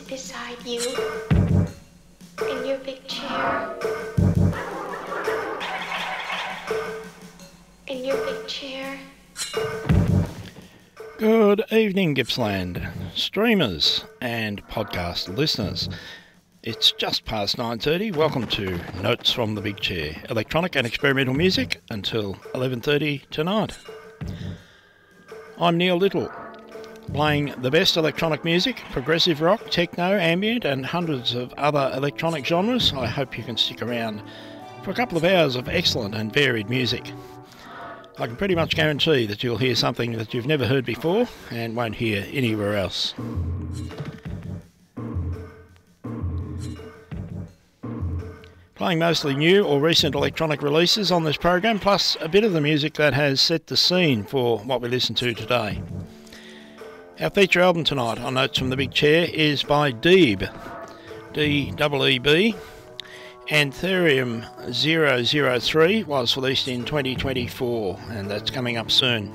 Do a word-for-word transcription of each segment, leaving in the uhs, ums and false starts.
beside you in your big chair. In your big chair. Good evening, Gippsland streamers and podcast listeners. It's just past nine thirty. Welcome to Notes from the Big Chair, electronic and experimental music until eleven thirty tonight. I'm Neil Little, playing the best electronic music, progressive rock, techno, ambient and hundreds of other electronic genres. I hope you can stick around for a couple of hours of excellent and varied music. I can pretty much guarantee that you'll hear something that you've never heard before and won't hear anywhere else. Playing mostly new or recent electronic releases on this program, plus a bit of the music that has set the scene for what we listen to today. Our feature album tonight on Notes from the Big Chair is by Deeb, D E E B, and Therium zero zero three was released in twenty twenty-four, and that's coming up soon.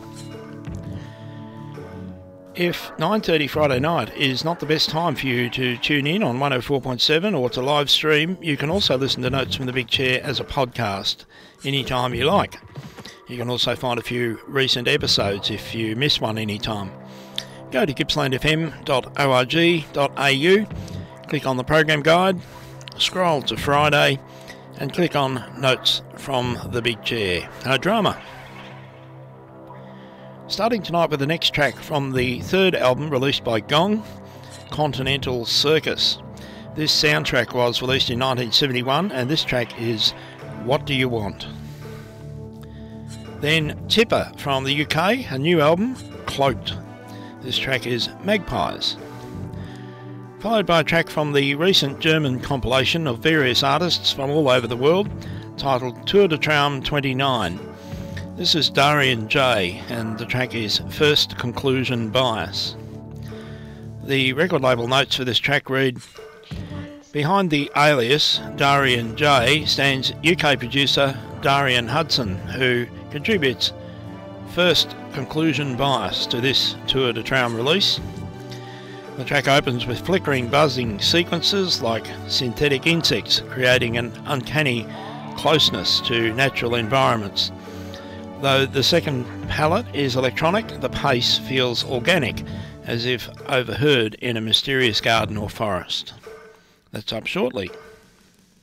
If nine thirty Friday night is not the best time for you to tune in on one oh four point seven or to live stream, you can also listen to Notes from the Big Chair as a podcast anytime you like. You can also find a few recent episodes if you miss one anytime. Go to gippsland f m dot org dot a u, click on the program guide, scroll to Friday and click on Notes from the Big Chair. No drama. Starting tonight with the next track from the third album released by Gong, Continental Circus. This soundtrack was released in nineteen seventy-one and this track is What Do You Want? Then Tipper from the U K, a new album, Cloaked. This track is Magpies. Followed by a track from the recent German compilation of various artists from all over the world, titled Tour de Traum twenty-nine. This is Darian J, and the track is First Conclusion Bias. The record label notes for this track read, behind the alias Darian J stands U K producer Darian Hudson, who contributes First Conclusion Bias to this Tour de Traum release. The track opens with flickering, buzzing sequences like synthetic insects, creating an uncanny closeness to natural environments. Though the second palette is electronic, the pace feels organic, as if overheard in a mysterious garden or forest. That's up shortly.